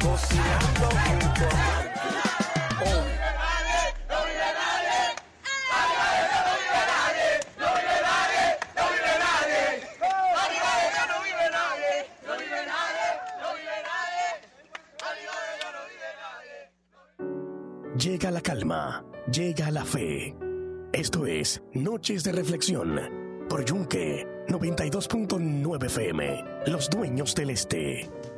cocinando junto a Marco. Llega la calma, llega la fe. Esto es Noches de Reflexión por Yunque 92.9 FM, Los Dueños del Este.